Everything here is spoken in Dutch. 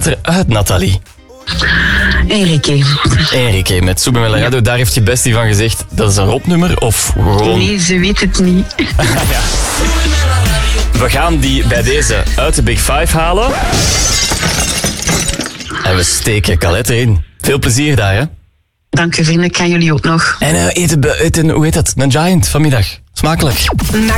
eruit, Nathalie? Enrique. Met Sube Melorado, daar heeft je bestie van gezegd, dat is een rotnummer of gewoon... Nee, ze weet het niet. Ja. We gaan die bij deze uit de Big Five halen. En we steken Colette erin. Veel plezier daar, hè? Dank u, vrienden. Ik kan jullie ook nog. En eten, hoe heet dat? Een Giant vanmiddag. Smakelijk.